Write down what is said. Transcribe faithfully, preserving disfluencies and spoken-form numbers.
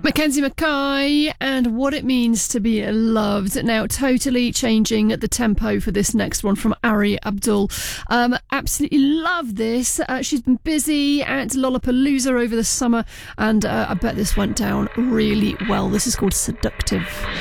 Mackenzie Mackay and What It Means to Be Loved. Now, totally changing the tempo for this next one from Ari Abdul. Um, absolutely love this. Uh, she's been busy at Lollapalooza over the summer, and uh, I bet this went down really well. This is called Seductive.